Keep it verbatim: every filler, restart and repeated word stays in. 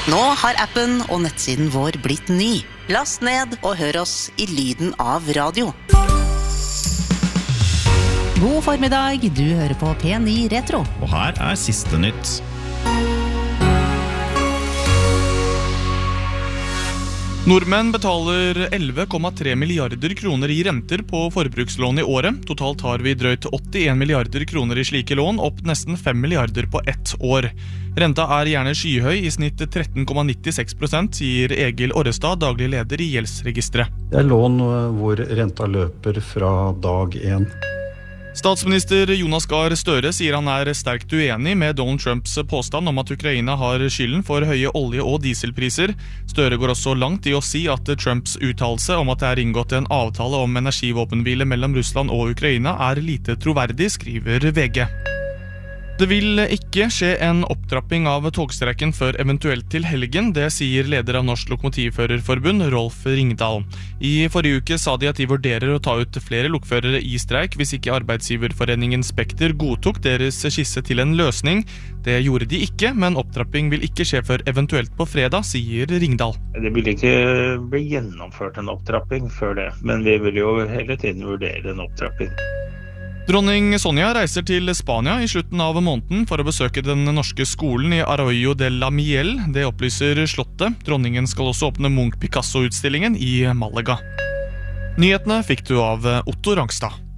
Nå har appen og nettsiden vår blitt ny. Last ned og hør oss i lyden av radio. God formiddag, du hører på P ni Retro. Og her er siste nytt. Nordmenn betaler elleve komma tre milliarder kroner i renter på forbrukslån i året. Totalt har vi drøyt åttien milliarder kroner i slike lån, opp nesten fem milliarder på ett år. Renta er gjerne skyhøy, i snitt tretten komma nittiseks prosent, sier Egil Orrestad, daglig leder i Gjeldsregistret. Det er lån hvor renta løper fra dag én. Statsminister Jonas Gahr Støre sier han er sterkt uenig med Donald Trumps påstand om at Ukraina har skylden for høye olje- og dieselpriser. Støre går også langt i å si at Trumps uttalelse om at det er inngått en avtale om energivåpenhvile mellom Russland og Ukraina er lite troverdig, skriver V G. Det vil ikke skje en opptrapping av togstreiken før eventuelt til helgen, det sier leder av Norsk Lokomotivførerforbund, Rolf Ringdal. I forrige uke sa de at de vurderer å ta ut flere lokførere i streik hvis ikke arbeidsgiverforeningen Spekter godtok deres skisse til en løsning. Det gjorde de ikke, men opptrapping vil ikke skje før eventuelt på fredag, sier Ringdal. Det vil ikke bli gjennomført en opptrapping før det, men vi vil jo hele tiden vurdere en opptrapping. Dronning Sonja reiser til Spania i slutten av måneden for å besøke den norske skolen i Arroyo de la Miel. Det opplyser Slottet. Dronningen skal også åpne Munch Picasso-utstillingen i Malaga. Nyhetene fikk du av Otto Rangstad.